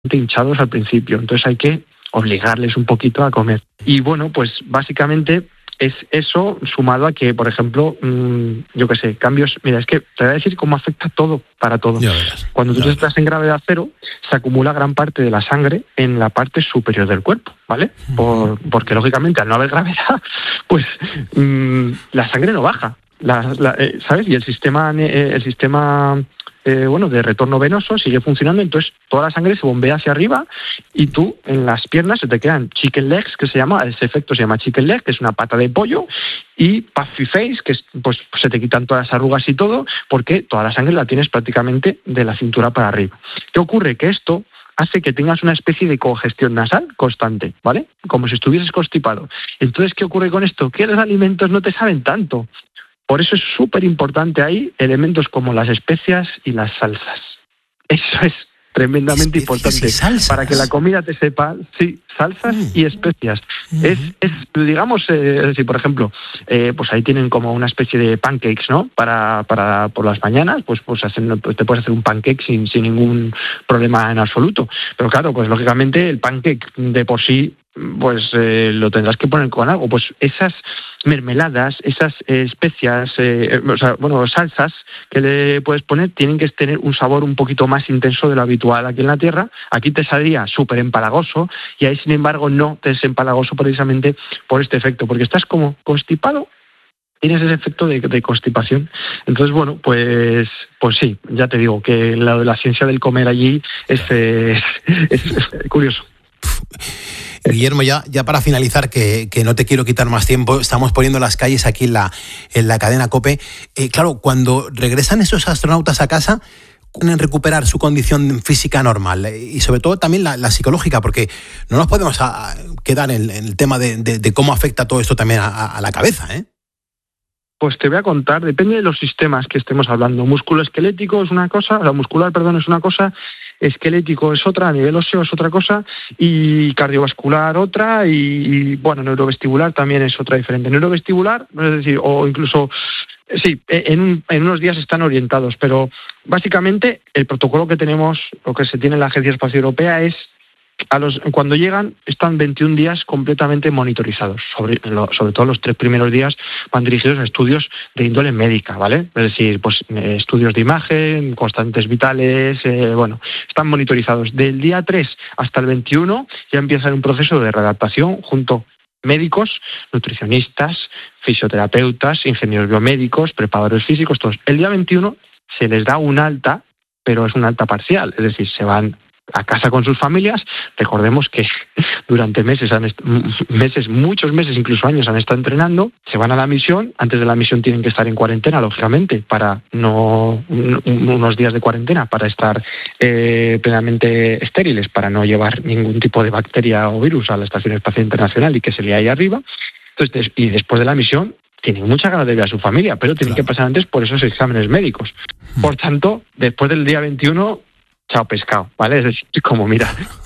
hinchados al principio, entonces hay que obligarles un poquito a comer. Y bueno, pues básicamente es eso sumado a que, por ejemplo, yo qué sé, cambios... Mira, es que te voy a decir cómo afecta todo para todo. Cuando tú estás en gravedad cero, se acumula gran parte de la sangre en la parte superior del cuerpo, ¿vale? Porque, lógicamente, al no haber gravedad, pues la sangre no baja, ¿sabes? Y el sistema de retorno venoso sigue funcionando, entonces toda la sangre se bombea hacia arriba y tú en las piernas se te quedan chicken legs, que se llama, ese efecto se llama chicken leg, que es una pata de pollo, y puffy face, que es, pues se te quitan todas las arrugas y todo, porque toda la sangre la tienes prácticamente de la cintura para arriba. ¿Qué ocurre? Que esto hace que tengas una especie de congestión nasal constante, ¿vale? Como si estuvieses constipado. Entonces, ¿qué ocurre con esto? Que los alimentos no te saben tanto. Por eso es súper importante ahí elementos como las especias y las salsas. Eso es tremendamente importante para que la comida te sepa. Sí, salsas y especias. Digamos, si por ejemplo, pues ahí tienen como una especie de pancakes, ¿no? Para por las mañanas, pues te puedes hacer un pancake sin ningún problema en absoluto. Pero claro, pues lógicamente el pancake de por sí, pues lo tendrás que poner con algo. Pues esas mermeladas, esas especias, salsas que le puedes poner tienen que tener un sabor un poquito más intenso de lo habitual aquí en la tierra. Aquí te saldría súper empalagoso y ahí, sin embargo, no te es empalagoso precisamente por este efecto, porque estás como constipado. Tienes ese efecto de constipación. Entonces, bueno, pues sí, ya te digo que la ciencia del comer allí es curioso. Guillermo, ya para finalizar, que no te quiero quitar más tiempo, estamos poniendo las calles aquí en la cadena COPE. Claro, cuando regresan esos astronautas a casa, pueden recuperar su condición física normal y sobre todo también la psicológica, porque no nos podemos quedar en el tema de cómo afecta todo esto también a la cabeza, ¿eh? Pues te voy a contar, depende de los sistemas que estemos hablando. Musculoesquelético es una cosa, muscular, es una cosa, esquelético es otra, a nivel óseo es otra cosa, y cardiovascular otra, y bueno, neurovestibular también es otra diferente. Neurovestibular, es decir, o incluso, sí, en unos días están orientados, pero básicamente el protocolo que tenemos, lo que se tiene en la Agencia Espacial Europea es cuando llegan están 21 días completamente monitorizados, sobre todo los 3 primeros días van dirigidos a estudios de índole médica, ¿vale? Es decir, pues estudios de imagen, constantes vitales, están monitorizados. Del día 3 hasta el 21 ya empiezan un proceso de readaptación junto médicos, nutricionistas, fisioterapeutas, ingenieros biomédicos, preparadores físicos, todos. El día 21 se les da un alta, pero es un alta parcial, es decir, se van a casa con sus familias. Recordemos que durante muchos meses, incluso años, han estado entrenando, se van a la misión. Antes de la misión tienen que estar en cuarentena, lógicamente, para unos días de cuarentena, para estar plenamente estériles, para no llevar ningún tipo de bacteria o virus a la Estación Espacial Internacional y que se lea ahí arriba. Entonces, y después de la misión, tienen muchas ganas de ver a su familia, pero tienen que pasar antes por esos exámenes médicos. Por tanto, después del día 21... chao pescado, ¿vale? Es decir, como mira,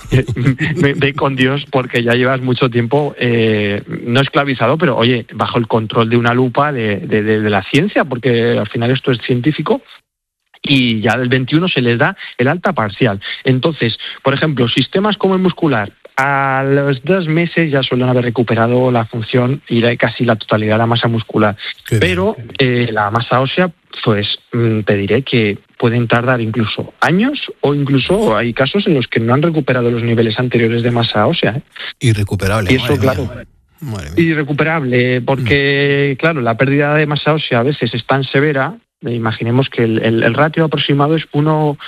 ve con Dios porque ya llevas mucho tiempo, no esclavizado, pero oye, bajo el control de una lupa de la ciencia, porque al final esto es científico, y ya del 21 se les da el alta parcial. Entonces, por ejemplo, sistemas como el muscular, a los 2 meses ya suelen haber recuperado la función y casi la totalidad de la masa muscular. Pero la masa ósea, pues te diré que pueden tardar incluso años, o incluso hay casos en los que no han recuperado los niveles anteriores de masa ósea. Irrecuperable. Y eso, claro, irrecuperable, porque claro, la pérdida de masa ósea a veces es tan severa. Imaginemos que el ratio aproximado es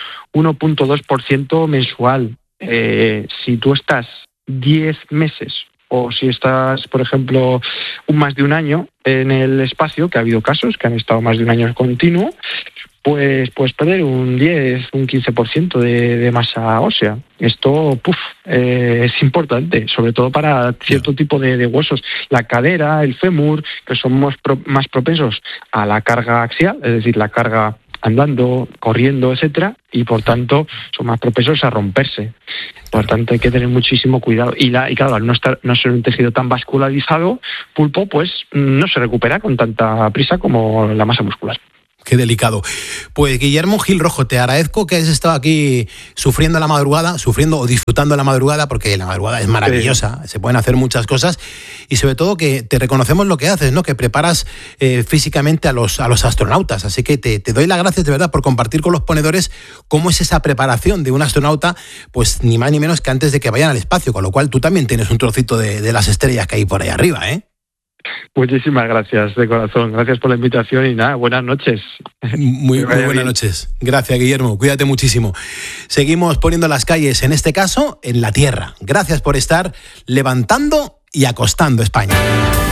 1.2% mensual. Si tú estás 10 meses o si estás, por ejemplo, más de un año en el espacio, que ha habido casos que han estado más de un año continuo, pues puedes perder un 10, un 15% de masa ósea. Esto es importante, sobre todo para cierto tipo de huesos. La cadera, el fémur, que son más propensos a la carga axial, es decir, la carga andando, corriendo, etcétera, y por tanto son más propensos a romperse. Por tanto hay que tener muchísimo cuidado. Y claro, al no ser un tejido tan vascularizado, pulpo, pues no se recupera con tanta prisa como la masa muscular. Qué delicado. Pues Guillermo Gil Rojo, te agradezco que hayas estado aquí sufriendo o disfrutando la madrugada, porque la madrugada es maravillosa, se pueden hacer muchas cosas, y sobre todo que te reconocemos lo que haces, ¿no? Que preparas físicamente a los astronautas. Así que te doy las gracias de verdad por compartir con los ponedores cómo es esa preparación de un astronauta, pues ni más ni menos que antes de que vayan al espacio, con lo cual tú también tienes un trocito de las estrellas que hay por ahí arriba, ¿eh? Muchísimas gracias, de corazón. Gracias por la invitación y nada, buenas noches. Muy buenas noches. Gracias, Guillermo. Cuídate muchísimo. Seguimos poniendo las calles, en este caso, en la tierra. Gracias por estar levantando y acostando España.